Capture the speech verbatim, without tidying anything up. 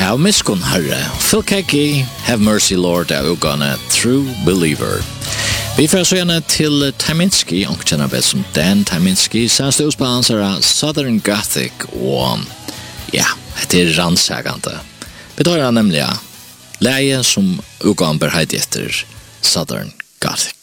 Have miskun herre. Phil Keaggy, Have Mercy Lord, er ugane True Believer. Vi får så gjerne til Tyminski, og kjenner best som Dan Tyminski, seneste utspannser Southern Gothic, og ja, det er rannsagande. Vi tar nemlig leie som ugane berheid etter Southern Gothic.